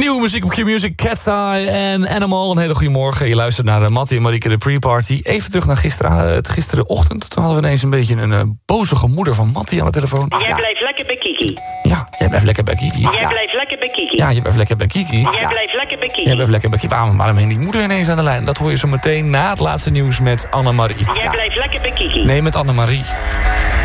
Nieuwe muziek op Q-Music, Cat's Eye en Animal. Een hele goede morgen. Je luistert naar Mattie en Marieke, de pre-party. Even terug naar gisterenochtend. Toen hadden we ineens een beetje een bozige moeder van Mattie aan de telefoon. Jij blijft lekker bij Kiki. Ja, jij blijft lekker bij Kiki. Jij blijft lekker bij Kiki. Ja, je blijft lekker bij Kiki. Jij blijft lekker bij Kiki. Jij blijft lekker bij Kiki. Waarom heen die moeder ineens aan de lijn? Dat hoor je zo meteen na het laatste nieuws met Annemarie. Jij blijft lekker bij Kiki. Nee, met Annemarie.